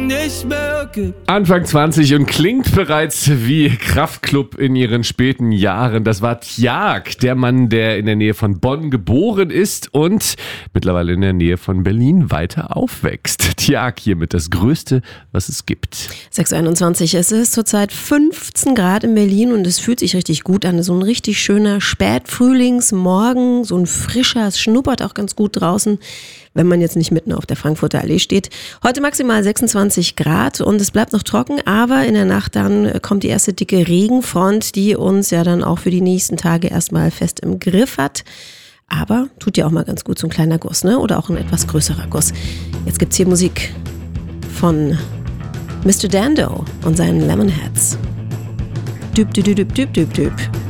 nicht mehr gibt. Anfang 20 und klingt bereits wie Kraftklub in ihren späten Jahren. Das war Tjag, der Mann, der in der Nähe von Bonn geboren ist und mittlerweile in der Nähe von Berlin weiter aufwächst. Tjag hiermit das Größte, was es gibt. 6:21, es ist zurzeit 15 Grad in Berlin und es fühlt sich richtig gut an. So ein richtig schöner Spätfrühlingsmorgen, so ein frischer, es schnuppert auch ganz gut draußen, wenn man jetzt nicht mitten auf der Frankfurter Allee steht. Heute maximal 26 Grad und es bleibt noch trocken, aber in der Nacht dann kommt die erste dicke Regenfront, die uns ja dann auch für die nächsten Tage erstmal fest im Griff hat. Aber tut ja auch mal ganz gut so ein kleiner Guss, ne? Oder auch ein etwas größerer Guss. Jetzt gibt's hier Musik von Mr. Dando und seinen Lemonheads. Düb, düb, düb, düb, düb, düb.